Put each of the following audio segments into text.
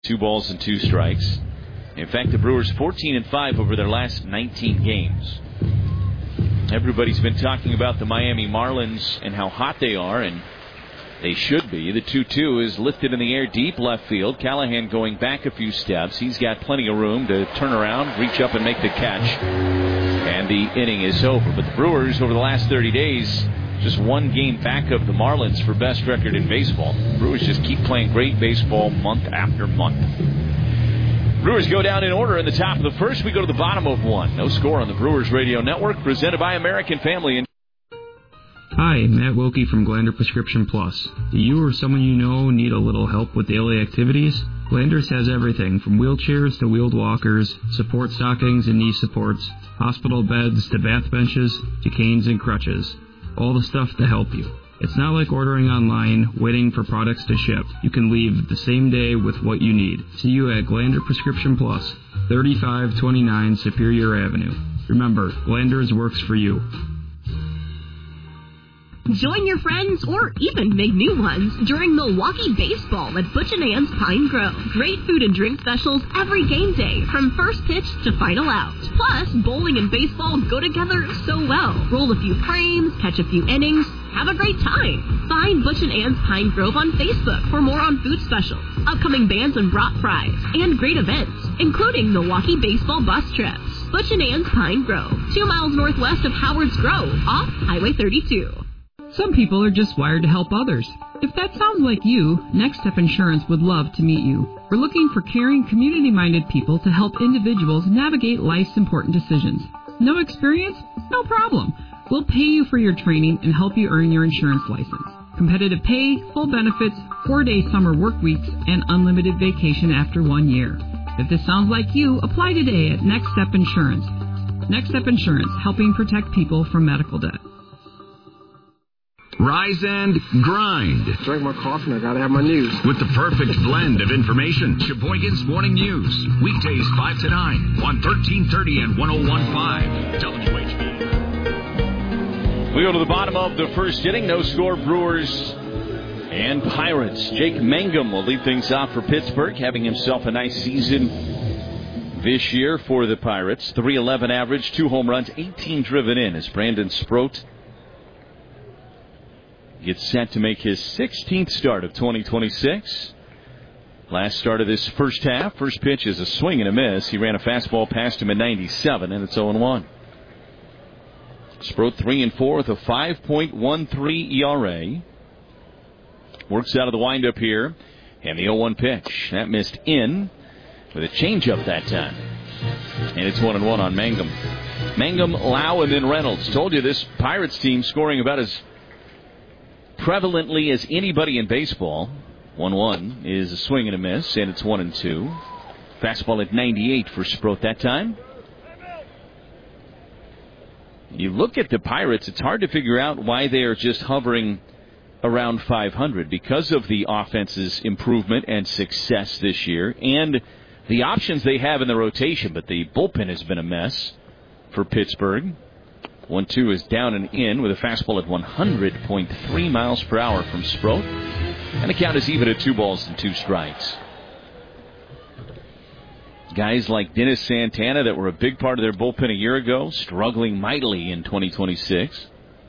2-2. In fact, the Brewers 14-5 over their last 19 games. Everybody's been talking about the Miami Marlins and how hot they are, and they should be. The 2-2 is lifted in the air deep left field. Callahan going back a few steps. He's got plenty of room to turn around, reach up, and make the catch. And the inning is over. But the Brewers, over the last 30 days, just one game back of the Marlins for best record in baseball. Brewers just keep playing great baseball month after month. Brewers go down in order in the top of the first. We go to the bottom of one. No score on the Brewers Radio Network, presented by American Family. Hi, Matt Wilkie from Glander Prescription Plus. Do you or someone you know need a little help with daily activities? Glanders has everything from wheelchairs to wheeled walkers, support stockings and knee supports, hospital beds to bath benches to canes and crutches. All the stuff to help you. It's not like ordering online, waiting for products to ship. You can leave the same day with what you need. See you at Glander Prescription Plus, 3529 Superior Avenue. Remember, Glanders works for you. Join your friends or even make new ones during Milwaukee Baseball at Butch & Ann's Pine Grove. Great food and drink specials every game day from first pitch to final out. Plus, bowling and baseball go together so well. Roll a few frames, catch a few innings, have a great time. Find Butch & Ann's Pine Grove on Facebook for more on food specials, upcoming bands and brat fries, and great events, including Milwaukee Baseball bus trips. Butch & Ann's Pine Grove, 2 miles northwest of Howard's Grove, off Highway 32. Some people are just wired to help others. If that sounds like you, Next Step Insurance would love to meet you. We're looking for caring, community-minded people to help individuals navigate life's important decisions. No experience? No problem. We'll pay you for your training and help you earn your insurance license. Competitive pay, full benefits, 4-day summer work weeks, and unlimited vacation after 1 year. If this sounds like you, apply today at Next Step Insurance. Next Step Insurance, helping protect people from medical debt. Rise and grind. Drink my coffee and I gotta have my news. With the perfect blend of information. Sheboygan's Morning News. Weekdays 5 to 9 on 1330 and 101.5 WHB. We go to the bottom of the first inning. No score, Brewers and Pirates. Jake Mangum will lead things off for Pittsburgh, having himself a nice season this year for the Pirates. 311 average, 2 home runs, 18 driven in as Brandon Sproat gets set to make his 16th start of 2026. Last start of this first half. First pitch is a swing and a miss. He ran a fastball past him at 97, and it's 0-1. Sproat 3-4 with a 5.13 ERA. Works out of the windup here. And the 0-1 pitch. That missed in with a changeup that time. And it's 1-1 on Mangum. Mangum, Lau, and then Reynolds. Told you this Pirates team scoring about as prevalently as anybody in baseball. 1-1 is a swing and a miss, and it's 1-2. Fastball at 98 for Sproat that time. You look at the Pirates, it's hard to figure out why they are just hovering around 500 because of the offense's improvement and success this year and the options they have in the rotation, but the bullpen has been a mess for Pittsburgh. 1-2 is down and in with a fastball at 100.3 miles per hour from Sproat. And the count is even at 2-2. Guys like Dennis Santana that were a big part of their bullpen a year ago, struggling mightily in 2026.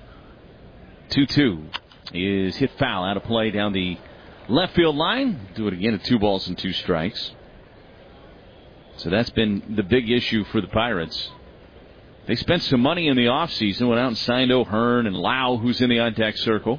2-2 is hit foul out of play down the left field line. Do it again at 2-2. So that's been the big issue for the Pirates. They spent some money in the offseason, went out and signed O'Hearn and Lau, who's in the on-deck circle.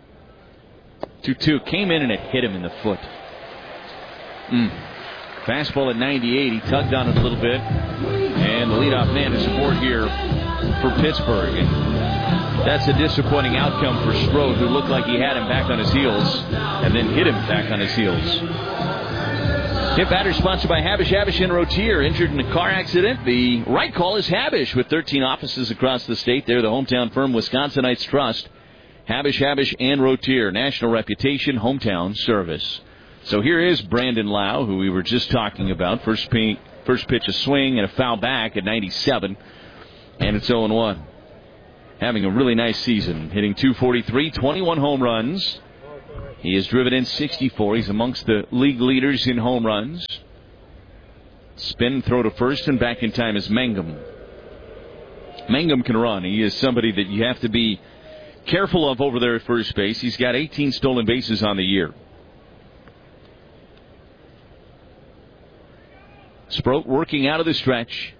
2-2 came in and it hit him in the foot. Fastball at 98. He tugged on it a little bit. And the leadoff man to support here for Pittsburgh. And that's a disappointing outcome for Sproat, who looked like he had him back on his heels and then hit him back on his heels. Hit batter sponsored by Habish and Rotier. Injured in a car accident. The right call is Habish with 13 offices across the state. They're the hometown firm Wisconsinites Trust. Habish and Rotier. National reputation, hometown service. So here is Brandon Lau, who we were just talking about. First pitch a swing and a foul back at 97. And it's 0-1. Having a really nice season. Hitting .243, 21 home runs. He has driven in 64. He's amongst the league leaders in home runs. Spin, throw to first, and back in time is Mangum. Mangum can run. He is somebody that you have to be careful of over there at first base. He's got 18 stolen bases on the year. Sproat working out of the stretch.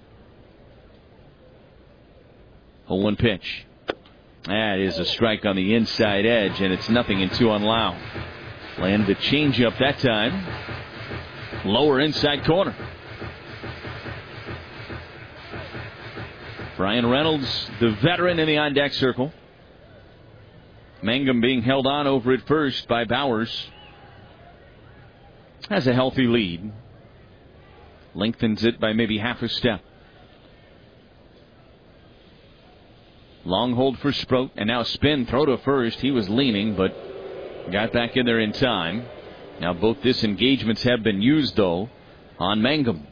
0-1 pitch. That is a strike on the inside edge, and it's 0-2 on Lau. Landed a changeup that time. Lower inside corner. Brian Reynolds, the veteran in the on-deck circle. Mangum being held on over at first by Bowers. Has a healthy lead. Lengthens it by maybe half a step. Long hold for Sproat, and now spin, throw to first. He was leaning, but got back in there in time. Now both disengagements have been used, though, on Mangum.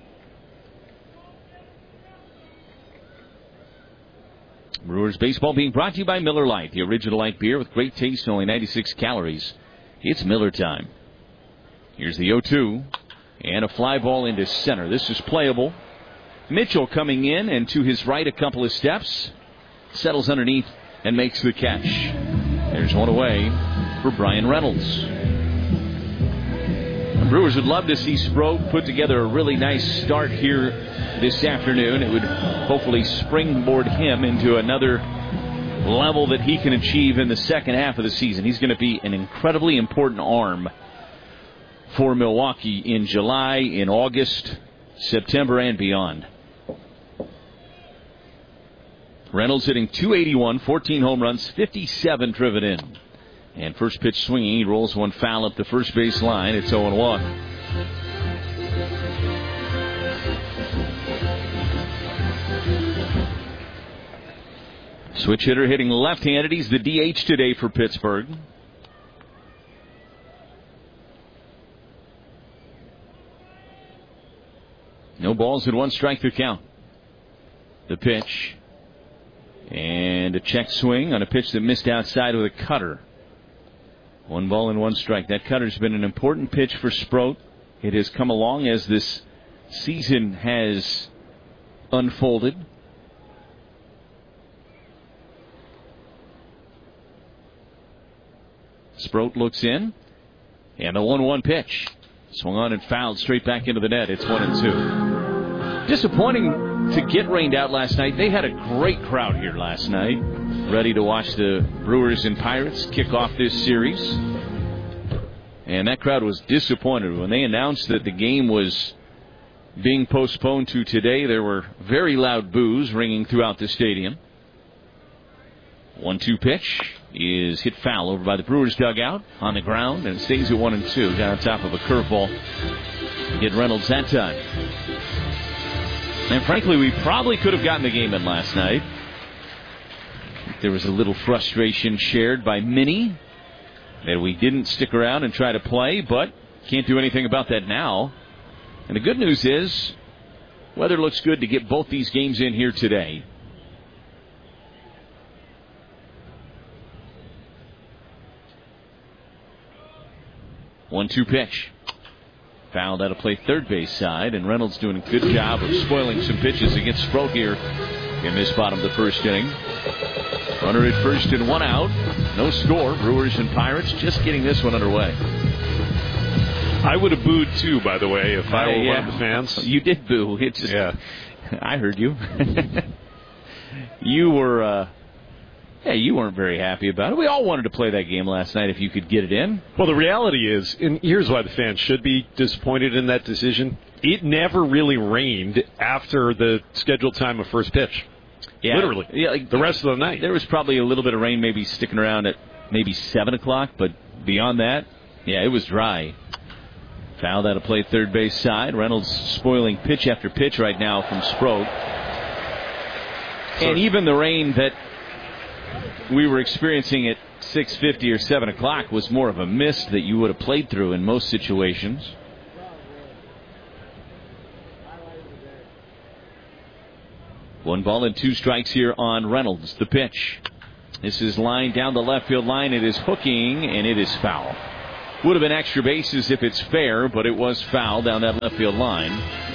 Brewers baseball being brought to you by Miller Lite, the original light beer with great taste and only 96 calories. It's Miller time. Here's the 0-2, and a fly ball into center. This is playable. Mitchell coming in, and to his right a couple of steps. Settles underneath and makes the catch. There's one away for Brian Reynolds. The Brewers would love to see Sproat put together a really nice start here this afternoon. It would hopefully springboard him into another level that he can achieve in the second half of the season. He's going to be an incredibly important arm for Milwaukee in July, in August, September, and beyond. Reynolds hitting .281, 14 home runs, 57 driven in. And first pitch swinging, he rolls one foul up the first base line. It's 0-1. Switch hitter hitting left-handed. He's the DH today for Pittsburgh. No balls and 1 strike to count. The pitch. And a check swing on a pitch that missed outside with a cutter. 1 ball and 1 strike. That cutter's been an important pitch for Sproat. It has come along as this season has unfolded. Sproat looks in. And a 1-1 pitch. Swung on and fouled straight back into the net. It's 1-2. Disappointing to get rained out last night. They had a great crowd here last night, ready to watch the Brewers and Pirates kick off this series. And that crowd was disappointed when they announced that the game was being postponed to today. There were very loud boos ringing throughout the stadium. 1-2 pitch is hit foul over by the Brewers dugout on the ground, and it stays at 1-2. Got on top of a curveball. Hit Reynolds that time. And frankly, we probably could have gotten the game in last night. There was a little frustration shared by many that we didn't stick around and try to play, but can't do anything about that now. And the good news is, weather looks good to get both these games in here today. One-two pitch. Fouled out of play third base side, and Reynolds doing a good job of spoiling some pitches against Sproat here in this bottom of the first inning. Runner at first and 1 out. No score. Brewers and Pirates just getting this one underway. I would have booed too, by the way, if I were one of the fans. You did boo. It just, I heard you. You were... you weren't very happy about it. We all wanted to play that game last night if you could get it in. Well, the reality is, and here's why the fans should be disappointed in that decision. It never really rained after the scheduled time of first pitch. Yeah. Literally. Yeah, the rest of the night. There was probably a little bit of rain maybe sticking around at maybe 7 o'clock, but beyond that, it was dry. Fouled out of play third base side. Reynolds spoiling pitch after pitch right now from Sproat. And even the rain that we were experiencing at 6:50 or 7 o'clock was more of a mist that you would have played through in most situations. One ball and 2 strikes here on Reynolds. The pitch. This is lined down the left field line. It is hooking, and it is foul. Would have been extra bases if it's fair, but it was foul down that left field line.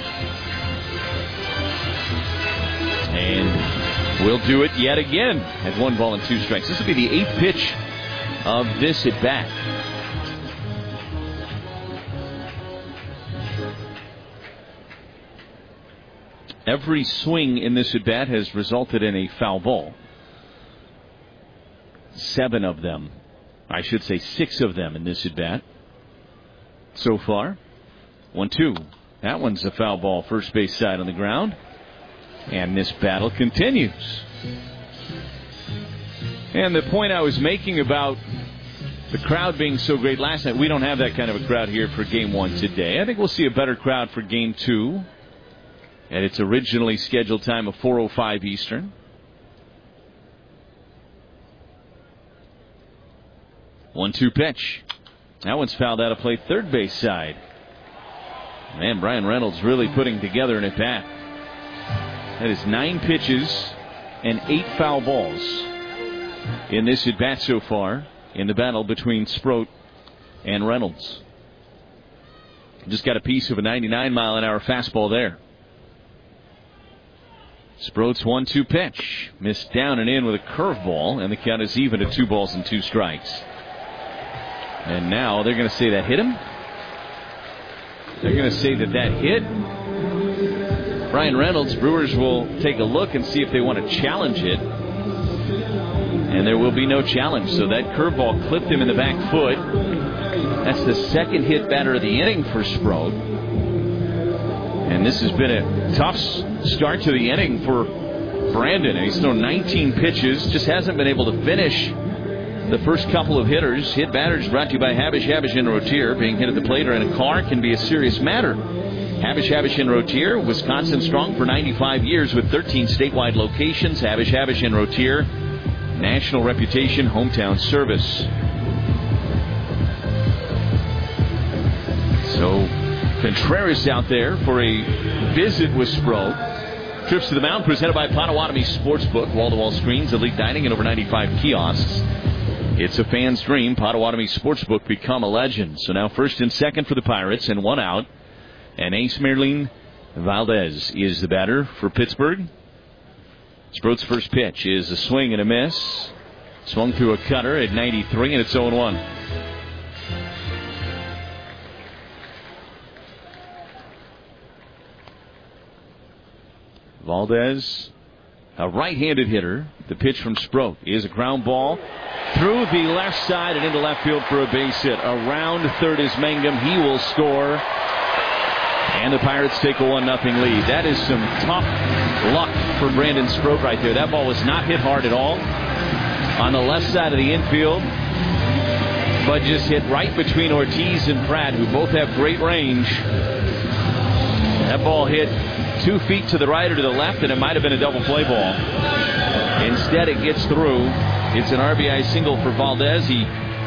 And we'll do it yet again at 1 ball and 2 strikes. This will be the 8th pitch of this at bat. Every swing in this at bat has resulted in a foul ball. 7 of them. I should say 6 of them in this at bat so far. 1-2. That one's a foul ball, first base side on the ground. And this battle continues. And the point I was making about the crowd being so great last night, we don't have that kind of a crowd here for Game 1 today. I think we'll see a better crowd for Game 2 at its originally scheduled time of 4:05 Eastern. 1-2 pitch. That one's fouled out of play, third base side. Man, Brian Reynolds really putting together an at bat. That is 9 pitches and 8 foul balls in this at bat so far in the battle between Sproat and Reynolds. Just got a piece of a 99-mile-an-hour fastball there. Sproat's 1-2 pitch. Missed down and in with a curveball, and the count is even at 2 balls and 2 strikes. And now they're going to say that hit him. They're going to say that hit Brian Reynolds. Brewers will take a look and see if they want to challenge it. And there will be no challenge. So that curveball clipped him in the back foot. That's the second hit batter of the inning for Sproat. And this has been a tough start to the inning for Brandon. He's thrown 19 pitches, just hasn't been able to finish the first couple of hitters. Hit batters brought to you by Habish, and Rotier. Being hit at the plate or in a car can be a serious matter. Habish, and Rotier, Wisconsin strong for 95 years with 13 statewide locations. Habish, and Rotier, national reputation, hometown service. So Contreras out there for a visit with Sproat. Trips to the mound presented by Potawatomi Sportsbook. Wall-to-wall screens, elite dining, and over 95 kiosks. It's a fan's dream. Potawatomi Sportsbook, become a legend. So now first and second for the Pirates and 1 out. And Ace Merlin Valdez is the batter for Pittsburgh. Sproat's first pitch is a swing and a miss. Swung through a cutter at 93, and it's 0-1. Valdez, a right-handed hitter. The pitch from Sproat is a ground ball through the left side and into left field for a base hit. Around third is Mangum. He will score. And the Pirates take a 1-0 lead. That is some tough luck for Brandon Sproat right there. That ball was not hit hard at all on the left side of the infield, but just hit right between Ortiz and Pratt, who both have great range. That ball hit 2 feet to the right or to the left, and it might have been a double play ball. Instead, it gets through. It's an RBI single for Valdez. He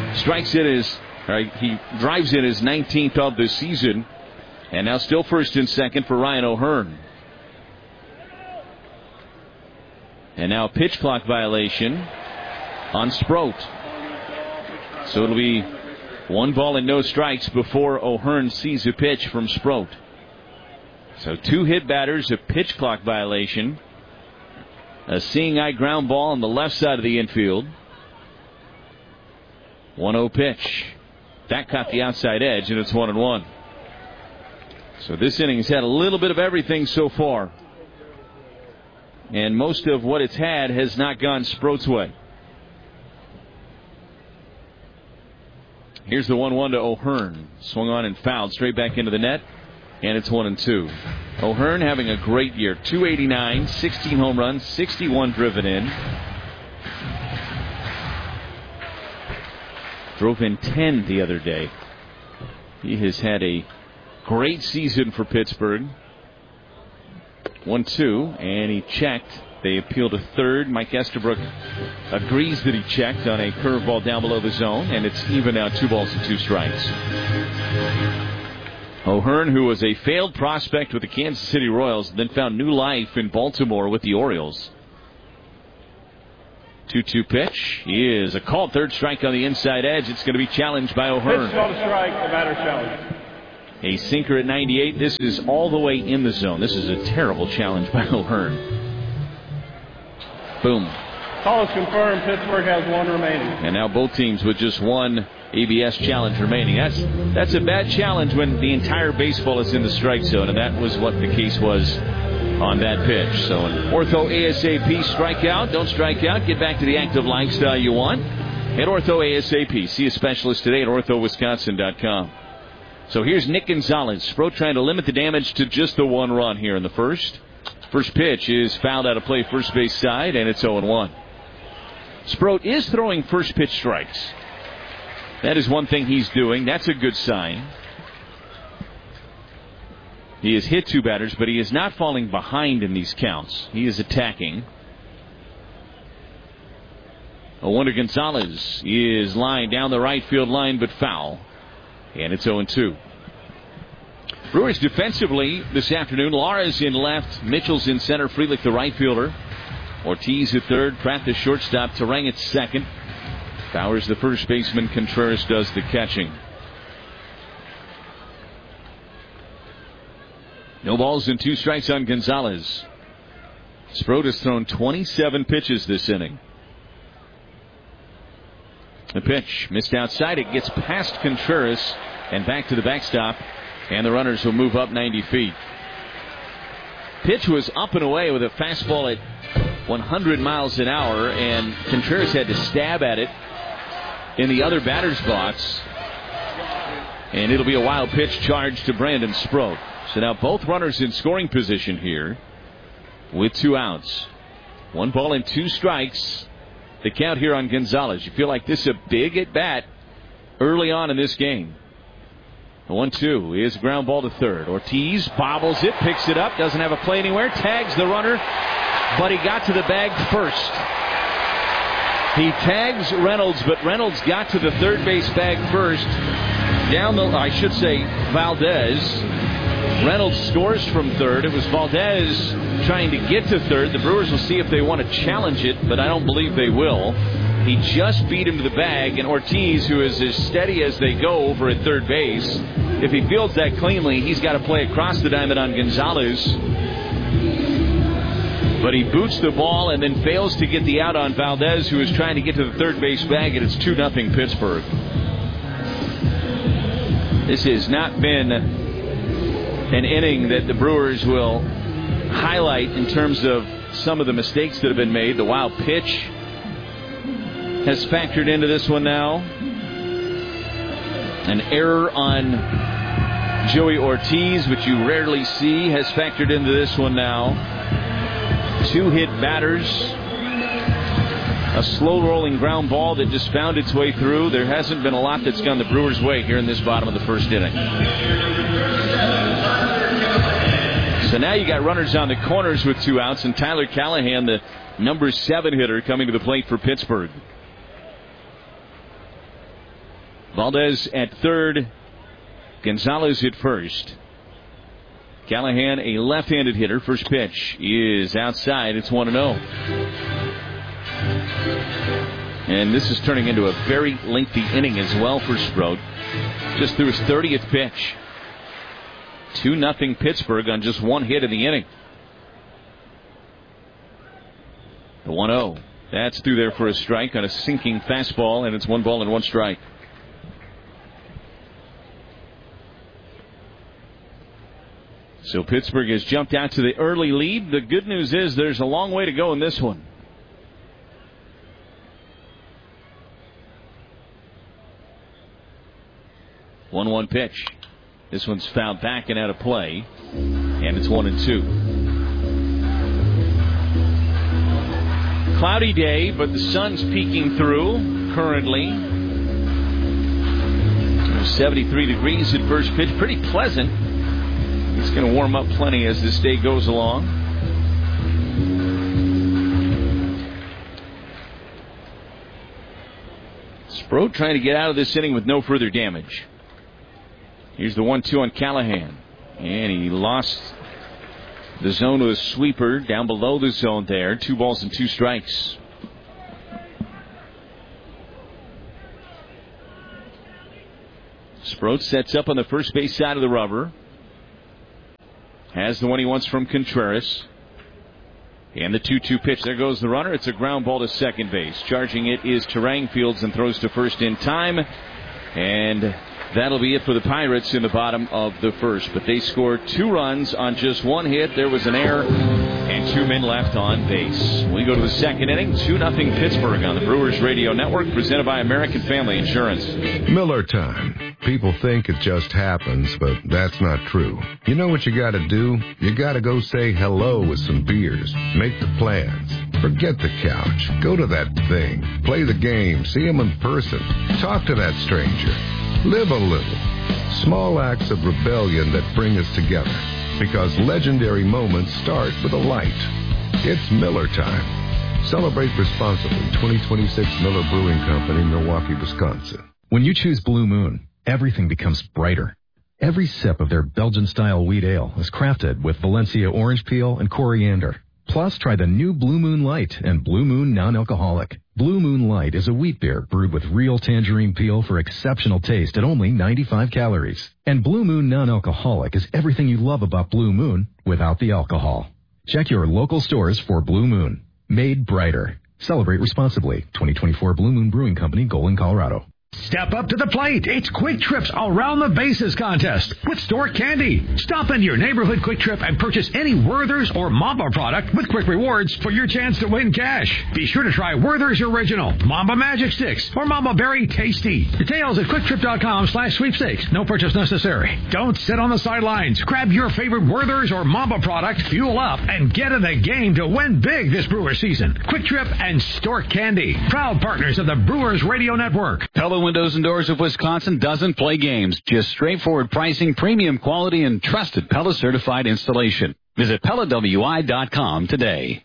drives in his 19th of the season. And now still first and second for Ryan O'Hearn. And now a pitch clock violation on Sproat. So it'll be 1 ball and no strikes before O'Hearn sees a pitch from Sproat. So 2 hit batters, a pitch clock violation, a seeing eye ground ball on the left side of the infield. 1-0 pitch. That caught the outside edge, and it's 1-1. So this inning has had a little bit of everything so far. And most of what it's had has not gone Sproat's way. Here's the 1-1 to O'Hearn. Swung on and fouled straight back into the net. And it's 1-2. O'Hearn having a great year. 289, 16 home runs, 61 driven in. Drove in 10 the other day. He has had a great season for Pittsburgh. 1-2, and he checked. They appeal to third. Mike Estabrook agrees that he checked on a curveball down below the zone, and it's even now 2 balls and 2 strikes. O'Hearn, who was a failed prospect with the Kansas City Royals, then found new life in Baltimore with the Orioles. 2-2 pitch is a called third strike on the inside edge. It's going to be challenged by O'Hearn. Pitch called a strike. The batter challenged. A sinker at 98. This is all the way in the zone. This is a terrible challenge by O'Hearn. Boom. Call is confirmed. Pittsburgh has one remaining. And now both teams with just one ABS challenge remaining. That's a bad challenge when the entire baseball is in the strike zone, and that was what the case was on that pitch. So an Ortho ASAP strikeout. Don't strike out. Get back to the active lifestyle you want. At Ortho ASAP. See a specialist today at orthowisconsin.com. So here's Nick Gonzalez. Sproat trying to limit the damage to just the one run here in the first. First pitch is fouled out of play first base side, and it's 0-1. Sproat is throwing first pitch strikes. That is one thing he's doing. That's a good sign. He has hit two batters, but he is not falling behind in these counts. He is attacking. 0-1 to Gonzalez is lined down the right field line, but foul. And it's 0-2. Brewers defensively this afternoon. Lara's in left. Mitchell's in center. Frelick the right fielder. Ortiz at third. Pratt the shortstop. Terang at second. Bowers the first baseman. Contreras does the catching. No balls and 2 strikes on Gonzalez. Sproat has thrown 27 pitches this inning. The pitch missed outside. It gets past Contreras and back to the backstop. And the runners will move up 90 feet. Pitch was up and away with a fastball at 100 miles an hour. And Contreras had to stab at it in the other batter's box. And it'll be a wild pitch charge to Brandon Sproat. So now both runners in scoring position here with 2 outs. 1 ball and 2 strikes. The count here on Gonzalez. You feel like this is a big at bat early on in this game. The 1-2 is a ground ball to third. Ortiz bobbles it, picks it up, doesn't have a play anywhere, tags the runner, but he got to the bag first. He tags Reynolds, but Reynolds got to the third base bag first. Valdez. Reynolds scores from third. It was Valdez trying to get to third. The Brewers will see if they want to challenge it, but I don't believe they will. He just beat him to the bag, and Ortiz, who is as steady as they go over at third base, if he fields that cleanly, he's got to play across the diamond on Gonzalez. But he boots the ball and then fails to get the out on Valdez, who is trying to get to the third base bag, and it's 2-0 Pittsburgh. This has not been an inning that the Brewers will highlight in terms of some of the mistakes that have been made. The wild pitch has factored into this one now. An error on Joey Ortiz, which you rarely see, has factored into this one now. 2 hit batters. A slow-rolling ground ball that just found its way through. There hasn't been a lot that's gone the Brewers' way here in this bottom of the first inning. So now you got runners on the corners with 2 outs, and Tyler Callahan, the number 7 hitter, coming to the plate for Pittsburgh. Valdez at third. Gonzalez at first. Callahan, a left-handed hitter. First pitch is outside. It's 1-0. And this is turning into a very lengthy inning as well for Sproat. Just threw his 30th pitch. 2-0 Pittsburgh on just 1 hit in the inning. The 1-0. That's through there for a strike on a sinking fastball, and it's 1 ball and 1 strike. So Pittsburgh has jumped out to the early lead. The good news is there's a long way to go in this one. One pitch. This one's fouled back and out of play. And it's 1-2. Cloudy day, but the sun's peeking through currently. 73 degrees at first pitch. Pretty pleasant. It's going to warm up plenty as this day goes along. Sproat trying to get out of this inning with no further damage. Here's the 1-2 on Callahan. And he lost the zone with a sweeper down below the zone there. 2 balls and 2 strikes. Sproat sets up on the first base side of the rubber. Has the one he wants from Contreras. And the 2-2 pitch. There goes the runner. It's a ground ball to second base. Charging it is Terang. Fields and throws to first in time. And that'll be it for the Pirates in the bottom of the first. But they scored 2 runs on just 1 hit. There was an error and 2 men left on base. We go to the second inning. 2-0 Pittsburgh on the Brewers Radio Network, presented by American Family Insurance. Miller time. People think it just happens, but that's not true. You know what you gotta do? You gotta go say hello with some beers. Make the plans. Forget the couch. Go to that thing. Play the game. See him in person. Talk to that stranger. Live a little. Small acts of rebellion that bring us together. Because legendary moments start with a light. It's Miller time. Celebrate responsibly. 2026 Miller Brewing Company, Milwaukee, Wisconsin. When you choose Blue Moon, everything becomes brighter. Every sip of their Belgian-style wheat ale is crafted with Valencia orange peel and coriander. Plus, try the new Blue Moon Light and Blue Moon Non-Alcoholic. Blue Moon Light is a wheat beer brewed with real tangerine peel for exceptional taste at only 95 calories. And Blue Moon Non-Alcoholic is everything you love about Blue Moon without the alcohol. Check your local stores for Blue Moon. Made brighter. Celebrate responsibly. 2024 Blue Moon Brewing Company, Golden, Colorado. Step up to the plate. It's Quick Trip's Around the Bases contest with Store Candy. Stop into your neighborhood Quick Trip and purchase any Werther's or Mamba product with Quick Rewards for your chance to win cash. Be sure to try Werther's Original, Mamba Magic Sticks, or Mamba Berry Tasty. Details at QuickTrip.com/sweepstakes. No purchase necessary. Don't sit on the sidelines. Grab your favorite Werther's or Mamba product, fuel up, and get in the game to win big this Brewer season. Quick Trip and Store Candy, proud partners of the Brewers Radio Network. Pella Windows and Doors of Wisconsin doesn't play games. Just straightforward pricing, premium quality, and trusted Pella certified installation. Visit PellaWI.com today.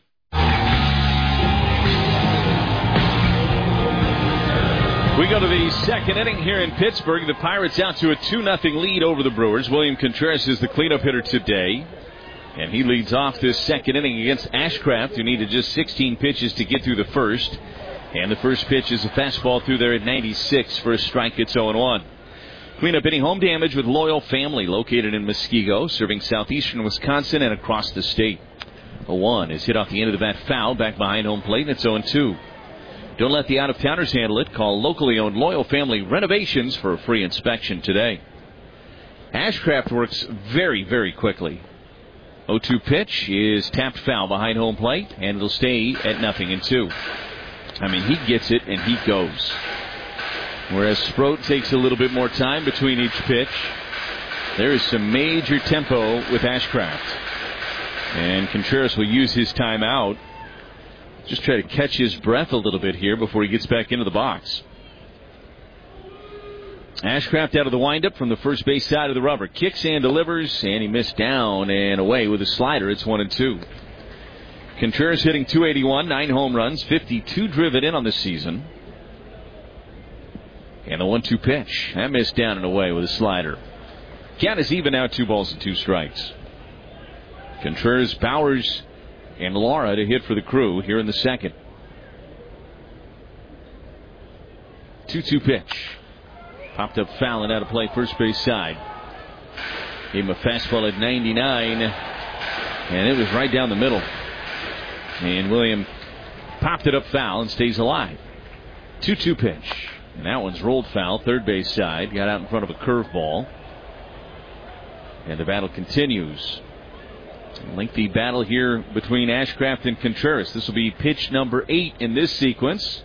We go to the second inning here in Pittsburgh. The Pirates out to a 2-0 lead over the Brewers. William Contreras is the cleanup hitter today. And he leads off this second inning against Ashcraft, who needed just 16 pitches to get through the first. And the first pitch is a fastball through there at 96 for a strike. It's 0-1. Cleanup hitting home damage with Loyal Family, located in Muskego, serving southeastern Wisconsin and across the state. 0-1 is hit off the end of the bat foul, back behind home plate, and it's 0-2. Don't let the out-of-towners handle it. Call locally owned Loyal Family Renovations for a free inspection today. Ashcraft works very, very quickly. 0-2 pitch is tapped foul behind home plate, and it'll stay at 0-2. I mean, he gets it and he goes. Whereas Sproat takes a little bit more time between each pitch. There is some major tempo with Ashcraft. And Contreras will use his timeout. Just try to catch his breath a little bit here before he gets back into the box. Ashcraft out of the windup from the first base side of the rubber. Kicks and delivers, and he missed down and away with a slider. It's 1-2. Contreras hitting .281, 9 home runs, 52 driven in on the season. And the 1-2 pitch. That missed down and away with a slider. Count is even now, 2 balls and 2 strikes. Contreras, Bowers, and Lara to hit for the Crew here in the second. 2-2 pitch. Popped up foul and out of play first base side. Gave him a fastball at 99. And it was right down the middle. And William popped it up foul and stays alive. 2-2 pitch. And that one's rolled foul, third base side. Got out in front of a curveball. And the battle continues. A lengthy battle here between Ashcraft and Contreras. This will be pitch number 8 in this sequence.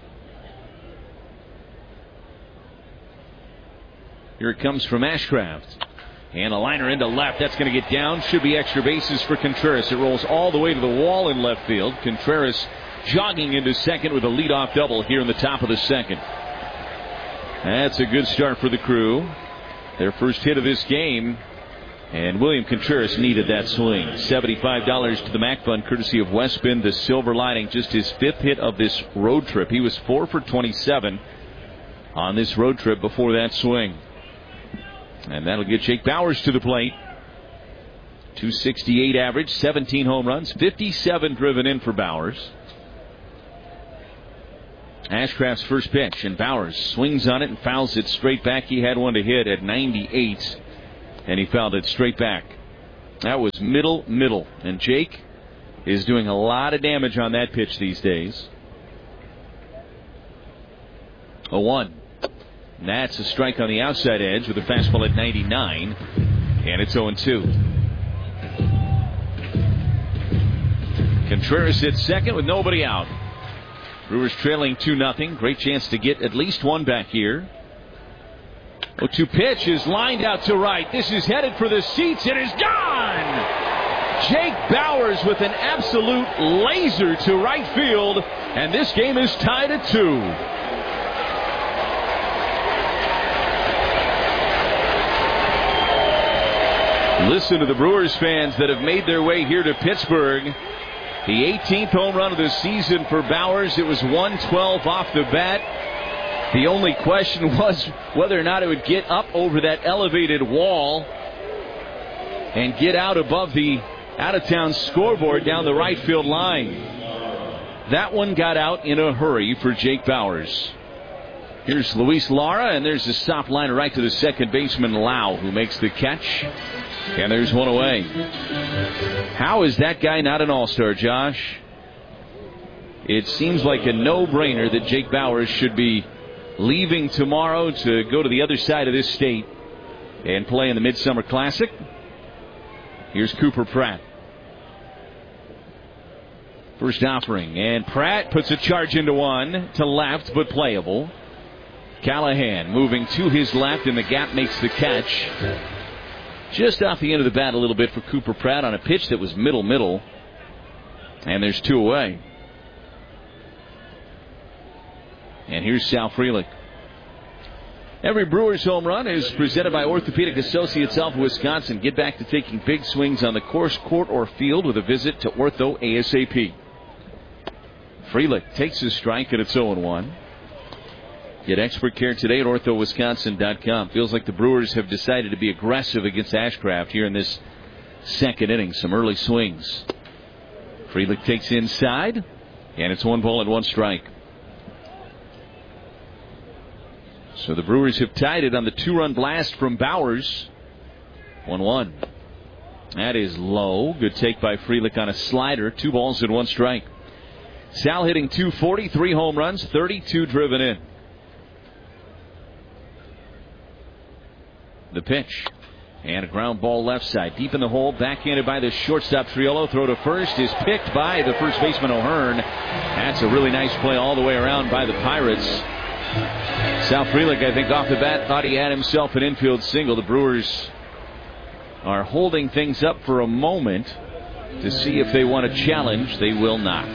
Here it comes from Ashcraft. And a liner into left. That's going to get down. Should be extra bases for Contreras. It rolls all the way to the wall in left field. Contreras jogging into second with a leadoff double here in the top of the second. That's a good start for the Crew. Their first hit of this game. And William Contreras needed that swing. $75 to the MAC Fund, courtesy of West Bend, the Silver Lining. Just his 5th hit of this road trip. He was 4 for 27 on this road trip before that swing. And that'll get Jake Bowers to the plate. .268 average, 17 home runs, 57 driven in for Bowers. Ashcraft's first pitch, and Bowers swings on it and fouls it straight back. He had one to hit at 98, and he fouled it straight back. That was middle, and Jake is doing a lot of damage on that pitch these days. 0-1. That's a strike on the outside edge with a fastball at 99, and it's 0-2. Contreras hits second with nobody out. Brewers trailing 2-0. Great chance to get at least one back here. 0-2 pitch is lined out to right. This is headed for the seats. It is gone! Jake Bowers with an absolute laser to right field, and this game is tied at 2. Listen to the Brewers fans that have made their way here to Pittsburgh. The 18th home run of the season for Bowers. It was 112 off the bat. The only question was whether or not it would get up over that elevated wall and get out above the out-of-town scoreboard down the right field line. That one got out in a hurry for Jake Bowers. Here's Luis Lara, and there's the stop liner right to the second baseman, Lau, who makes the catch. And there's one away. How is that guy not an all-star, Josh? It seems like a no-brainer that Jake Bowers should be leaving tomorrow to go to the other side of this state and play in the Midsummer Classic. Here's Cooper Pratt. First offering, and Pratt puts a charge into one to left, but playable. Callahan moving to his left, and the gap makes the catch. Just off the end of the bat a little bit for Cooper Pratt on a pitch that was middle. And there's two away. And here's Sal Frelick. Every Brewers home run is presented by Orthopedic Associates of Wisconsin. Get back to taking big swings on the course, court, or field with a visit to Ortho ASAP. Frelick takes his strike, and it's 0-1. Get expert care today at orthowisconsin.com. Feels like the Brewers have decided to be aggressive against Ashcraft here in this second inning. Some early swings. Frelick takes inside, and it's 1-1 strike. So the Brewers have tied it on the 2-run blast from Bowers. 1-1. That is low. Good take by Frelick on a slider. 2-1 strike. Sal hitting .240, 3 home runs, 32 driven in. The pitch. And a ground ball left side. Deep in the hole. Backhanded by the shortstop Triolo. Throw to first is picked by the first baseman O'Hearn. That's a really nice play all the way around by the Pirates. Sal Frelick, I think, off the bat, thought he had himself an infield single. The Brewers are holding things up for a moment to see if they want to challenge. They will not.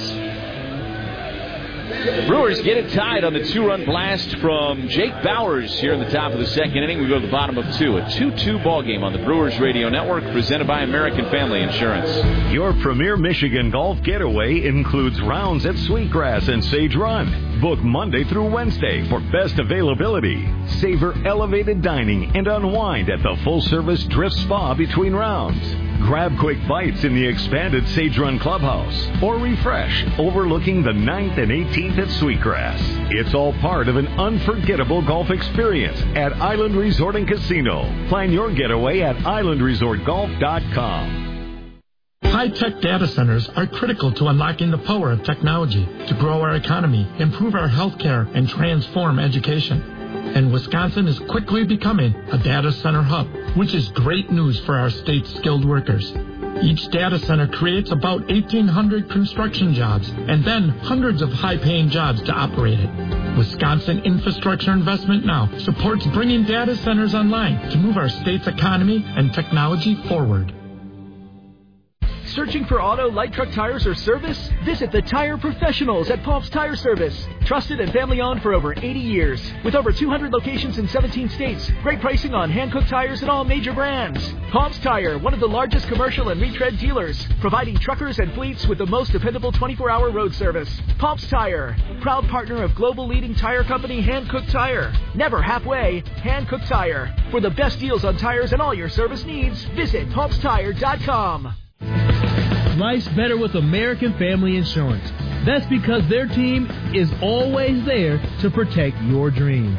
Brewers get it tied on the 2-run blast from Jake Bowers here in the top of the second inning. We go to the bottom of 2. A 2-2 ball game on the Brewers Radio Network, presented by American Family Insurance. Your premier Michigan golf getaway includes rounds at Sweetgrass and Sage Run. Book Monday through Wednesday for best availability. Savor elevated dining and unwind at the full-service Drift Spa between rounds. Grab quick bites in the expanded Sage Run Clubhouse or refresh overlooking the 9th and 18th at Sweetgrass. It's all part of an unforgettable golf experience at Island Resort and Casino. Plan your getaway at islandresortgolf.com. High-tech data centers are critical to unlocking the power of technology to grow our economy, improve our healthcare, and transform education. And Wisconsin is quickly becoming a data center hub, which is great news for our state's skilled workers. Each data center creates about 1,800 construction jobs and then hundreds of high-paying jobs to operate it. Wisconsin Infrastructure Investment Now supports bringing data centers online to move our state's economy and technology forward. Searching for auto, light truck tires, or service? Visit the Tire Professionals at Paul's Tire Service. Trusted and family-owned for over 80 years. With over 200 locations in 17 states. Great pricing on hand-cooked tires and all major brands. Paul's Tire, one of the largest commercial and retread dealers. Providing truckers and fleets with the most dependable 24-hour road service. Paul's Tire, proud partner of global leading tire company Hand-Cooked Tire. Never halfway, Hand-Cooked Tire. For the best deals on tires and all your service needs, visit paulstire.com. Life's better with American Family Insurance. That's because their team is always there to protect your dreams.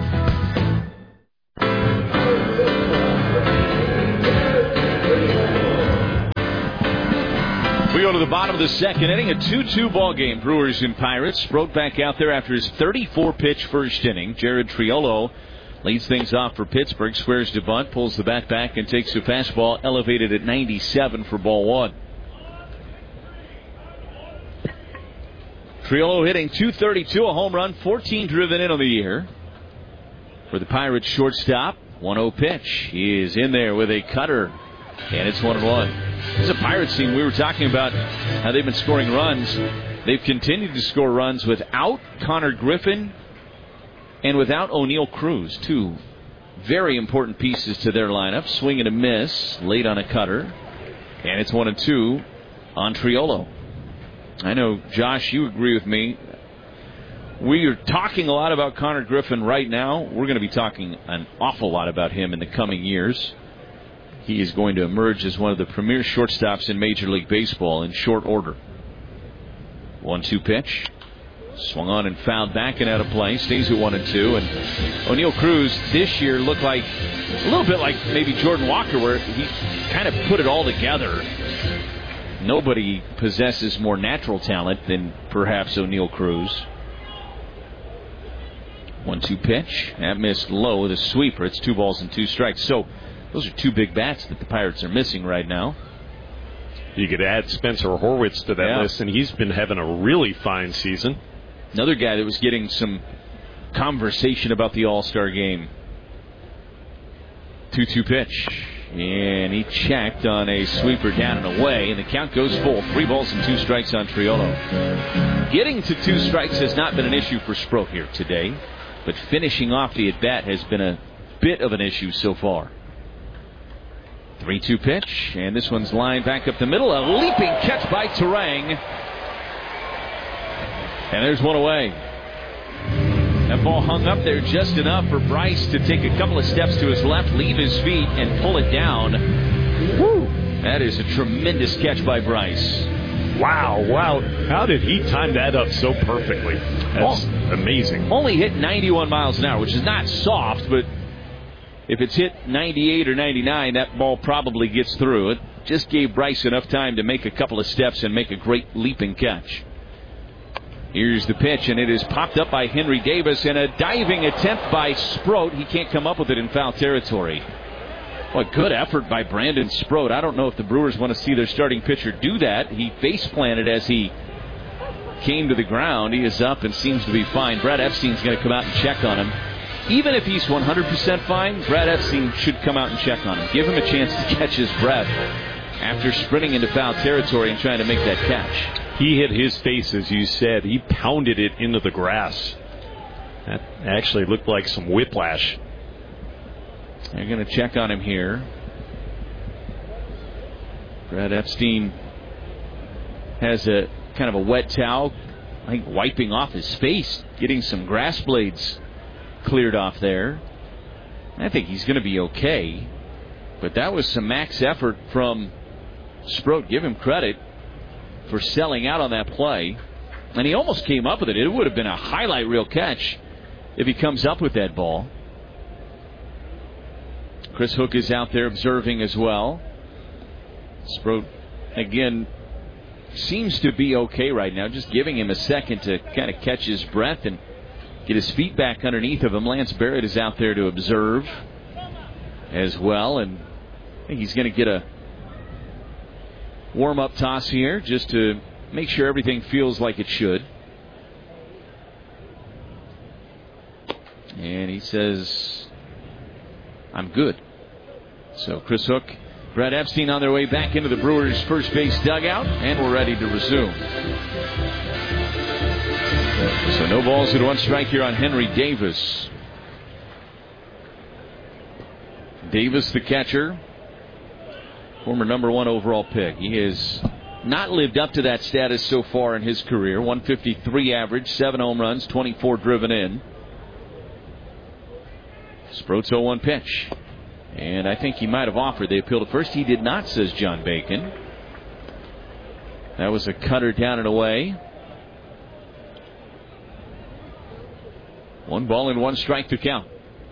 We go to the bottom of the second inning, a 2-2 ball game. Brewers and Pirates. Sproat back out there after his 34-pitch first inning. Jared Triolo leads things off for Pittsburgh. Squares to bunt, pulls the bat back, and takes a fastball elevated at 97 for ball one. Triolo hitting .232, a home run, 14 driven in on the year. For the Pirates shortstop, 1-0 pitch. He is in there with a cutter, and it's 1-1. This is a Pirates team. We were talking about how they've been scoring runs. They've continued to score runs without Connor Griffin and without O'Neill Cruz, two very important pieces to their lineup. Swing and a miss, late on a cutter, and it's 1-2 on Triolo. I know, Josh, you agree with me. We are talking a lot about Connor Griffin right now. We're going to be talking an awful lot about him in the coming years. He is going to emerge as one of the premier shortstops in Major League Baseball in short order. 1-2 pitch. Swung on and fouled back and out of play. Stays at 1-2. And O'Neill Cruz this year looked like a little bit like maybe Jordan Walker, where he kind of put it all together. Nobody possesses more natural talent than perhaps O'Neill Cruz. 1-2 pitch. That missed low with a sweeper. It's 2 balls and 2 strikes. So those are 2 big bats that the Pirates are missing right now. You could add Spencer Horwitz to that list, and he's been having a really fine season. Another guy that was getting some conversation about the All-Star game. 2-2 pitch. And he checked on a sweeper down and away, and the count goes full. 3 balls and 2 strikes on Triolo. Getting to 2 strikes has not been an issue for Sproat here today, but finishing off the at-bat has been a bit of an issue so far. 3-2 pitch, and this one's lined back up the middle. A leaping catch by Turang. And there's one away. That ball hung up there just enough for Bryce to take a couple of steps to his left, leave his feet, and pull it down. Woo! That is a tremendous catch by Bryce. Wow. How did he time that up so perfectly? That's amazing. Only hit 91 miles an hour, which is not soft, but if it's hit 98 or 99, that ball probably gets through. It just gave Bryce enough time to make a couple of steps and make a great leaping catch. Here's the pitch, and it is popped up by Henry Davis, and a diving attempt by Sproat. He can't come up with it in foul territory. What good effort by Brandon Sproat. I don't know if the Brewers want to see their starting pitcher do that. He face planted as he came to the ground. He is up and seems to be fine. Brad Epstein's going to come out and check on him. Even if he's 100% fine, Brad Epstein should come out and check on him. Give him a chance to catch his breath after sprinting into foul territory and trying to make that catch. He hit his face, as you said. He pounded it into the grass. That actually looked like some whiplash. They're going to check on him here. Brad Epstein has a kind of a wet towel, I think, wiping off his face, getting some grass blades cleared off there. I think he's going to be okay. But that was some max effort from Sproat. Give him credit for selling out on that play. And he almost came up with it. It would have been a highlight reel catch if he comes up with that ball. Chris Hook is out there observing as well. Sproat, again, seems to be okay right now. Just giving him a second to kind of catch his breath and get his feet back underneath of him. Lance Barrett is out there to observe as well. And I think he's going to get a warm-up toss here just to make sure everything feels like it should. And he says, I'm good. So Chris Hook, Brad Epstein on their way back into the Brewers' first base dugout, and we're ready to resume. So no balls and 1 strike here on Henry Davis. Davis, the catcher, former number 1 overall pick. He has not lived up to that status so far in his career. 153 average, 7 home runs, 24 driven in. Sproat's 0-1 pitch. And I think he might have offered the appeal to first. He did not, says John Bacon. That was a cutter down and away. 1 ball and 1 strike to count.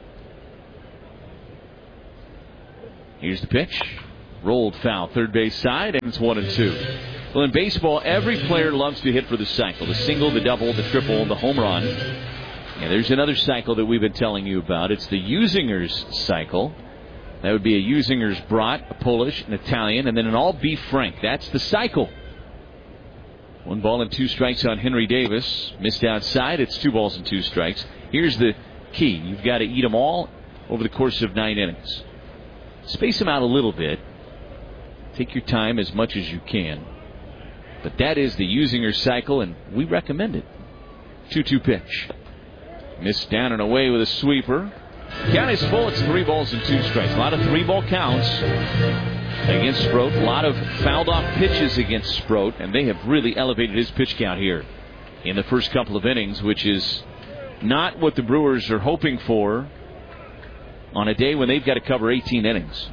Here's the pitch. Rolled foul, third base side, and it's 1-2. Well, in baseball, every player loves to hit for the cycle. The single, the double, the triple, the home run. And there's another cycle that we've been telling you about. It's the Usinger's cycle. That would be a Usinger's brat, a Polish, an Italian, and then an all-beef Frank. That's the cycle. 1 ball and 2 strikes on Henry Davis. Missed outside. It's 2 balls and 2 strikes. Here's the key. You've got to eat them all over the course of 9 innings. Space them out a little bit. Take your time as much as you can. But that is the Usinger cycle, and we recommend it. 2-2 pitch. Missed down and away with a sweeper. Count is full. It's 3 balls and 2 strikes. A lot of 3-ball counts against Sproat. A lot of fouled off pitches against Sproat, and they have really elevated his pitch count here in the first couple of innings, which is not what the Brewers are hoping for on a day when they've got to cover 18 innings.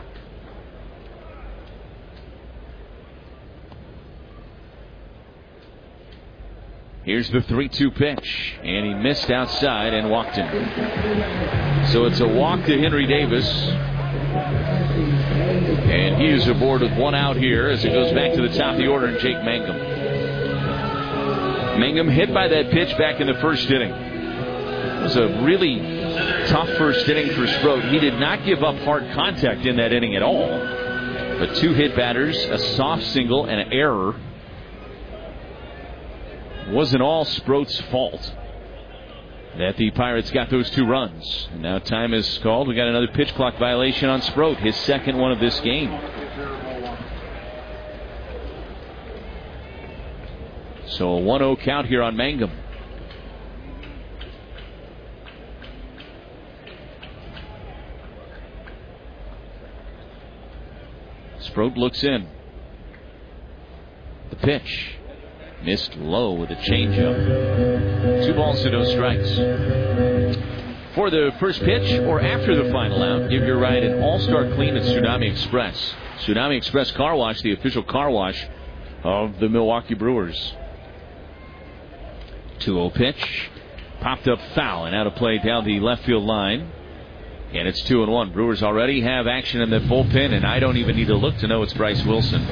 Here's the 3-2 pitch, and he missed outside and walked him. So it's a walk to Henry Davis, and he is aboard with 1 out here as it goes back to the top of the order, and Jake Mangum. Mangum hit by that pitch back in the first inning. It was a really tough first inning for Sproat. He did not give up hard contact in that inning at all, but 2 hit batters, a soft single, and an error. Wasn't all Sproat's fault that the Pirates got those 2 runs. And now time is called. We got another pitch clock violation on Sproat, his second one of this game. So a 1-0 count here on Mangum. Sproat looks in. The pitch. Missed low with a changeup. 2 balls to no strikes. For the first pitch or after the final out, give your ride an all-star clean at Tsunami Express. Tsunami Express Car Wash, the official car wash of the Milwaukee Brewers. 2-0 pitch. Popped up foul and out of play down the left field line. And it's 2-1. Brewers already have action in the bullpen, and I don't even need to look to know it's Bryce Wilson.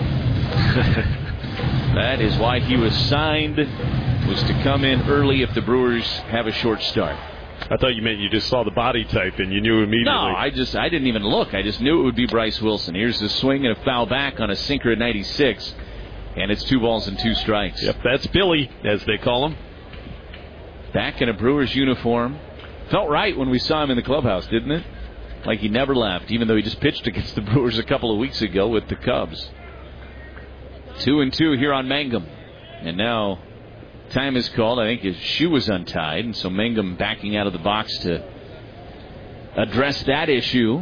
That is why he was signed, was to come in early if the Brewers have a short start. I thought you meant you just saw the body type and you knew immediately. No, I didn't even look. I just knew it would be Bryce Wilson. Here's the swing and a foul back on a sinker at 96, and it's 2 balls and 2 strikes. Yep, that's Billy, as they call him. Back in a Brewers uniform. Felt right when we saw him in the clubhouse, didn't it? Like he never left, even though he just pitched against the Brewers a couple of weeks ago with the Cubs. 2-2 here on Mangum. And now time is called. I think his shoe was untied, and so Mangum backing out of the box to address that issue.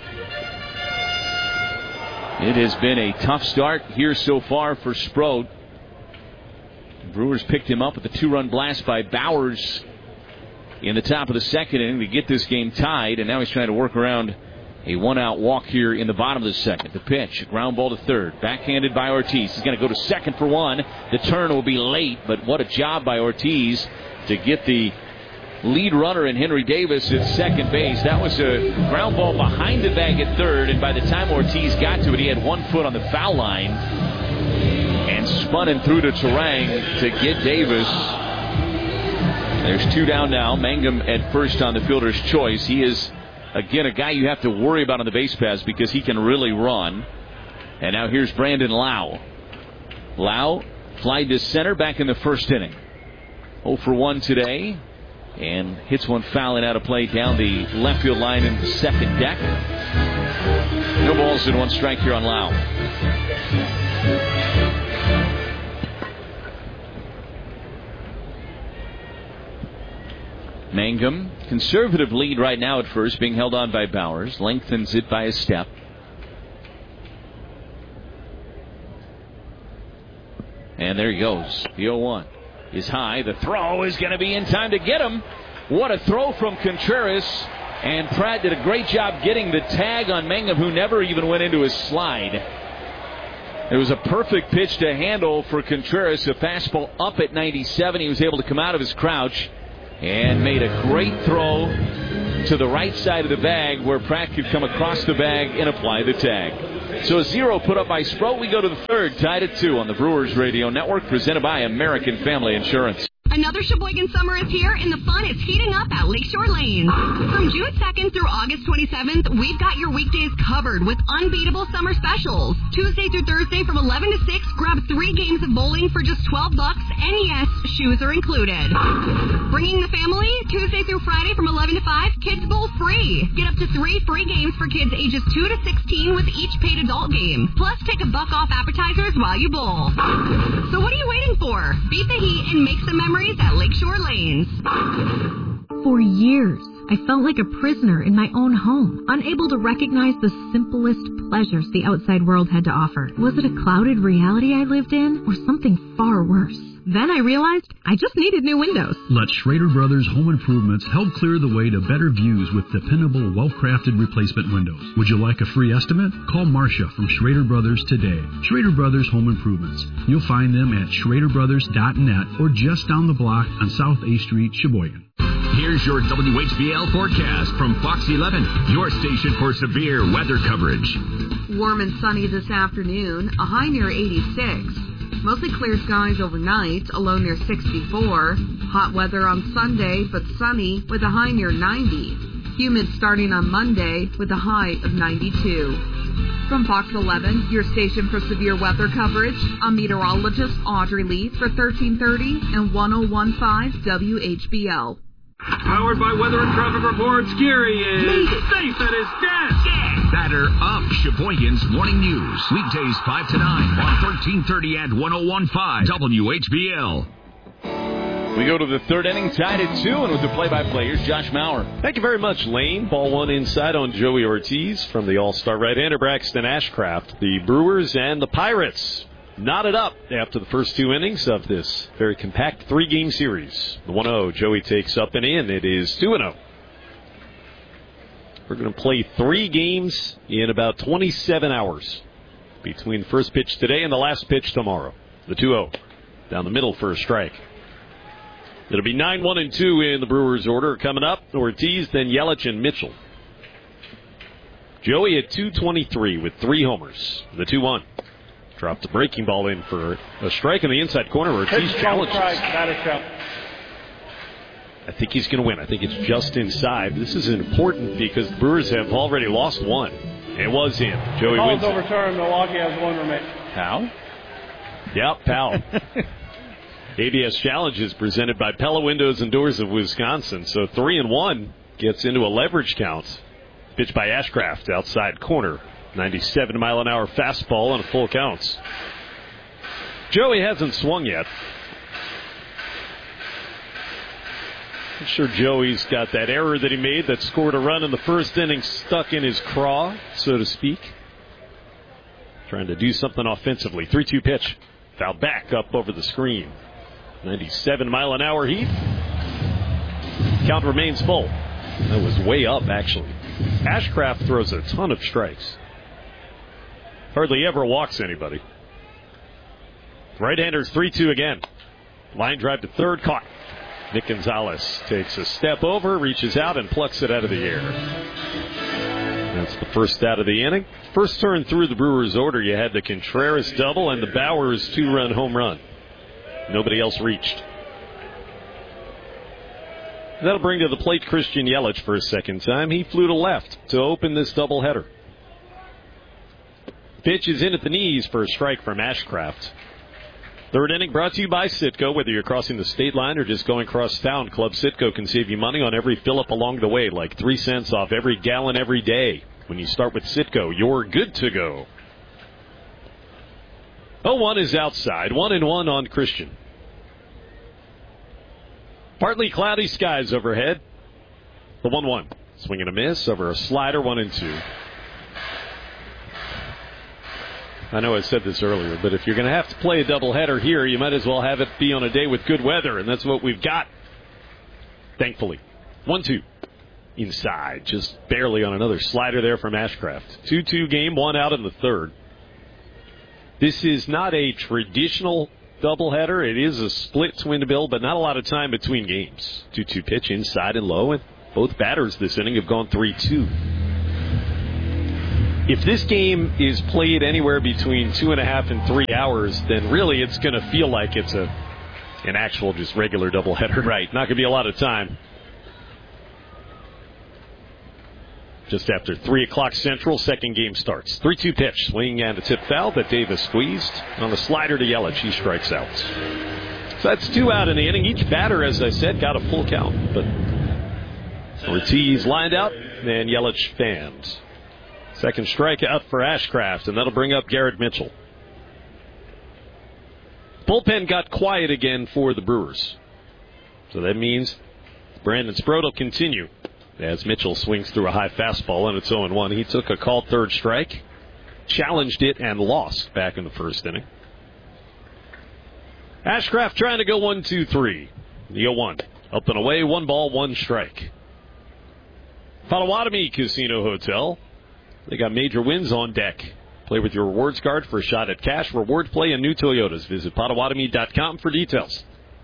It has been a tough start here so far for Sproat. The Brewers picked him up with a 2-run blast by Bowers in the top of the second inning to get this game tied, and now he's trying to work around a 1-out walk here in the bottom of the second. The pitch, a ground ball to third, backhanded by Ortiz. He's going to go to second for 1. The turn will be late, but what a job by Ortiz to get the lead runner in Henry Davis at second base. That was a ground ball behind the bag at third, and by the time Ortiz got to it, he had 1 foot on the foul line and spun and threw to Turang to get Davis. There's 2 down now. Mangum at first on the fielder's choice. He is, again, a guy you have to worry about on the base paths because he can really run. And now here's Brandon Lau. Lau flied to center back in the first inning. 0 for 1 today. And hits one foul and out of play down the left field line in the second deck. No balls and 1 strike here on Lau. Mangum, conservative lead right now at first, being held on by Bowers. Lengthens it by a step. And there he goes. The 0-1 is high. The throw is going to be in time to get him. What a throw from Contreras. And Pratt did a great job getting the tag on Mangum, who never even went into his slide. It was a perfect pitch to handle for Contreras. A fastball up at 97. He was able to come out of his crouch and made a great throw to the right side of the bag where Pratt could come across the bag and apply the tag. So a 0 put up by Sproat. We go to the third, tied at 2 on the Brewers Radio Network, presented by American Family Insurance. Another Sheboygan summer is here, and the fun is heating up at Lakeshore Lanes. From June 2nd through August 27th, we've got your weekdays covered with unbeatable summer specials. Tuesday through Thursday from 11 to 6, grab 3 games of bowling for just $12, and yes, shoes are included. Bringing the family, Tuesday through Friday from 11 to 5, kids bowl free. Get up to 3 free games for kids ages 2 to 16 with each paid adult game. Plus, take a buck off appetizers while you bowl. So what are you waiting for? Beat the heat and make some memories at Lakeshore Lanes. For years, I felt like a prisoner in my own home, unable to recognize the simplest pleasures the outside world had to offer. Was it a clouded reality I lived in, or something far worse? Then I realized I just needed new windows. Let Schrader Brothers Home Improvements help clear the way to better views with dependable, well-crafted replacement windows. Would you like a free estimate? Call Marcia from Schrader Brothers today. Schrader Brothers Home Improvements. You'll find them at schraderbrothers.net or just down the block on South A Street, Sheboygan. Here's your WHBL forecast from Fox 11, your station for severe weather coverage. Warm and sunny this afternoon, a high near 86. Mostly clear skies overnight, a low near 64. Hot weather on Sunday, but sunny with a high near 90. Humid starting on Monday with a high of 92. From Fox 11, your station for severe weather coverage, I'm meteorologist Audrey Lee for 1330 and 1015 WHBL. Powered by Weather and Traffic Reports, Gary is safe at his desk. Batter up Sheboygan's Morning News. Weekdays 5 to 9 on 1330 and 1015 WHBL. We go to the third inning, tied at 2, and with the play-by-play, here's Josh Maurer. Thank you very much, Lane. Ball 1 inside on Joey Ortiz from the All-Star right-hander Braxton Ashcraft. The Brewers and the Pirates knotted up after the first 2 innings of this very compact 3-game series. The 1-0, Joey takes up and in. It is 2-0. We're going to play 3 games in about 27 hours between the first pitch today and the last pitch tomorrow. The 2-0 down the middle for a strike. It'll be 9-1 and 2 in the Brewers order. Coming up, Ortiz, then Yelich and Mitchell. Joey at .223 with 3 homers. The 2-1. Dropped the breaking ball in for a strike in the inside corner. Ortiz challenges. I think he's going to win. I think it's just inside. This is important because the Brewers have already lost 1. It was in. Joey wins. Call's overturned. Milwaukee has 1 remaining. Powell? Yep, Powell. ABS Challenge is presented by Pella Windows and Doors of Wisconsin. So 3-1 gets into a leverage count. Pitch by Ashcraft, outside corner. 97-mile-an-hour fastball on a full count. Joey hasn't swung yet. I'm sure Joey's got that error that he made that scored a run in the first inning stuck in his craw, so to speak. Trying to do something offensively. 3-2 pitch. Foul back up over the screen. 97-mile-an-hour heat. Count remains full. That was way up, actually. Ashcraft throws a ton of strikes. Hardly ever walks anybody. Right-hander's 3-2 again. Line drive to third, caught. Nick Gonzalez takes a step over, reaches out, and plucks it out of the air. That's the first out of the inning. First turn through the Brewers' order, you had the Contreras double and the Bowers 2-run home run. Nobody else reached. That'll bring to the plate Christian Yelich for a second time. He flew to left to open this doubleheader. Pitch is in at the knees for a strike from Ashcraft. Third inning brought to you by Citgo. Whether you're crossing the state line or just going across town, Club Citgo can save you money on every fill-up along the way, like 3 cents off every gallon every day. When you start with Citgo, you're good to go. 0-1 is outside. 1-1 on Christian. Partly cloudy skies overhead. The 1-1. Swing and a miss over a slider, 1-2. I know I said this earlier, but if you're going to have to play a doubleheader here, you might as well have it be on a day with good weather, and that's what we've got, thankfully. 1-2. Inside, just barely on another slider there from Ashcraft. 2-2 game, 1 out in the third. This is not a traditional doubleheader. It is a split twin bill, but not a lot of time between games. 2-2 pitch inside and low, and both batters this inning have gone 3-2. If this game is played anywhere between 2.5 and 3 hours, then really it's going to feel like it's an actual just regular doubleheader. Right. Not going to be a lot of time. Just after 3 o'clock Central, second game starts. 3-2 pitch, swinging and a tip foul that Davis squeezed. On the slider to Yelich, he strikes out. So that's 2 out in the inning. Each batter, as I said, got a full count. But Ortiz lined out, and Yelich fanned. Second strikeout for Ashcraft, and that'll bring up Garrett Mitchell. Bullpen got quiet again for the Brewers. So that means Brandon Sproat will continue. As Mitchell swings through a high fastball, and it's 0-1. He took a called third strike, challenged it, and lost back in the first inning. Ashcraft trying to go 1-2-3. The 0-1. Up and away, 1 ball, 1 strike. Potawatomi Casino Hotel. They got major wins on deck. Play with your rewards card for a shot at cash, reward play, and new Toyotas. Visit Potawatomi.com for details.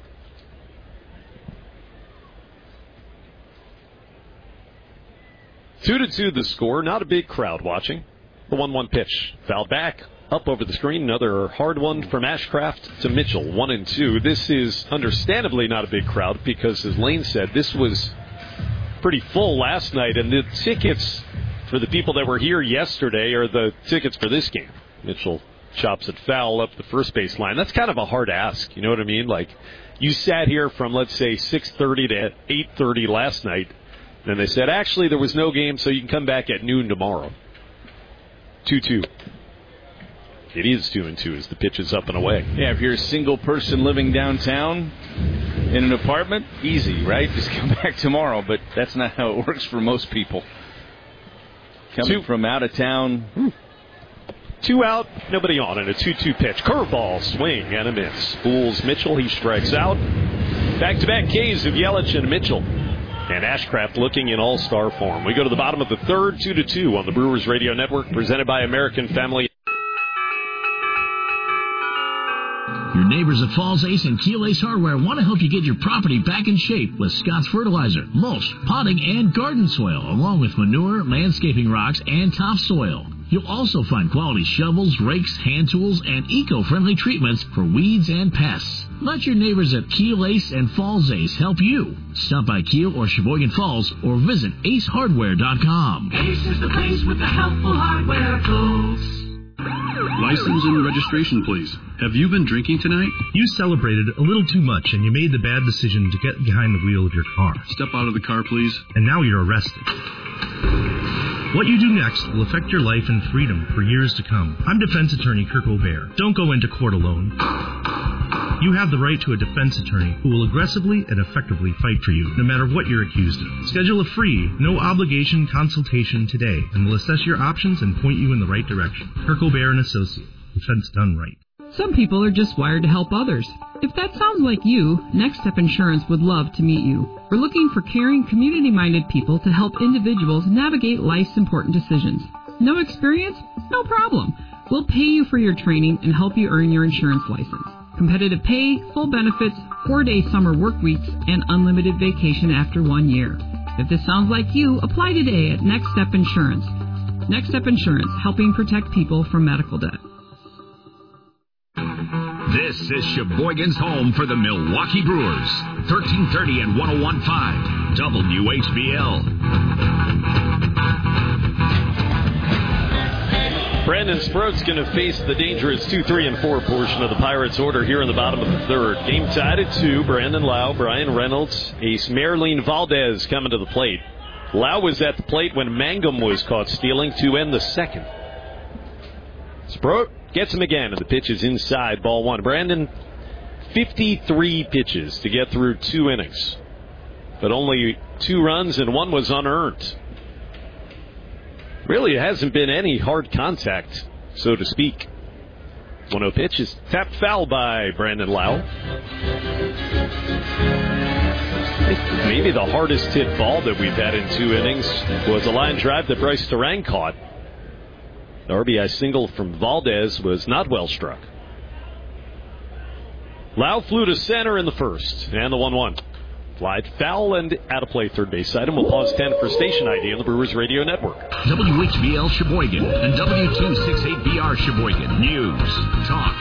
2-2 the score. Not a big crowd watching. The 1-1 pitch. Fouled back. Up over the screen. Another hard one from Ashcraft to Mitchell. 1-2. This is understandably not a big crowd because, as Lane said, this was pretty full last night. And the tickets for the people that were here yesterday are the tickets for this game. Mitchell chops it foul up the first base line. That's kind of a hard ask. You know what I mean? Like, you sat here from, let's say, 6:30 to 8:30 last night. Then they said, actually, there was no game, so you can come back at noon tomorrow. 2-2. It is 2-2 as the pitch is up and away. Yeah, if you're a single person living downtown in an apartment, easy, right? Just come back tomorrow, but that's not how it works for most people. Coming from out of town. 2 out, nobody on, and a 2-2 pitch. Curveball, swing, and a miss. Fools Mitchell, he strikes out. Back-to-back Ks of Yelich and Mitchell. And Ashcraft looking in all-star form. We go to the bottom of the third, 2-2 on the Brewers Radio Network, presented by American Family. Your neighbors at Falls Ace and Keel Ace Hardware want to help you get your property back in shape with Scott's Fertilizer, mulch, potting, and garden soil, along with manure, landscaping rocks, and topsoil. You'll also find quality shovels, rakes, hand tools, and eco-friendly treatments for weeds and pests. Let your neighbors at Keel Ace and Falls Ace help you. Stop by Keel or Sheboygan Falls or visit acehardware.com. Ace is the place with the helpful hardware, folks. License and registration, please. Have you been drinking tonight? You celebrated a little too much and you made the bad decision to get behind the wheel of your car. Step out of the car, please. And now you're arrested. What you do next will affect your life and freedom for years to come. I'm defense attorney Kirk O'Bear. Don't go into court alone. You have the right to a defense attorney who will aggressively and effectively fight for you, no matter what you're accused of. Schedule a free, no-obligation consultation today, and we'll assess your options and point you in the right direction. Kirk O'Bear and Associates. Defense done right. Some people are just wired to help others. If that sounds like you, Next Step Insurance would love to meet you. We're looking for caring, community-minded people to help individuals navigate life's important decisions. No experience? No problem. We'll pay you for your training and help you earn your insurance license. Competitive pay, full benefits, 4-day summer work weeks, and unlimited vacation after 1 year. If this sounds like you, apply today at Next Step Insurance. Next Step Insurance, helping protect people from medical debt. This is Sheboygan's home for the Milwaukee Brewers. 1330 and 101.5 WHBL. Brandon Sproat's going to face the dangerous 2, 3, and 4 portion of the Pirates' order here in the bottom of the third. Game tied at 2. Brandon Lau, Brian Reynolds, Ace Marilyn Valdez coming to the plate. Lau was at the plate when Mangum was caught stealing to end the second. Sproat gets him again, and the pitch is inside, ball 1. Brandon, 53 pitches to get through 2 innings, but only 2 runs and 1 was unearned. Really, it hasn't been any hard contact, so to speak. 1-0 pitch is tapped foul by Brandon Lau. Maybe the hardest hit ball that we've had in 2 innings was a line drive that Bryce Durang caught. The RBI single from Valdez was not well struck. Lau flew to center in the first, and the 1-1. Fly foul and out of play, third base side, and we'll pause 10 for station ID on the Brewers Radio Network. WHBL Sheboygan and W268BR Sheboygan. News, talk,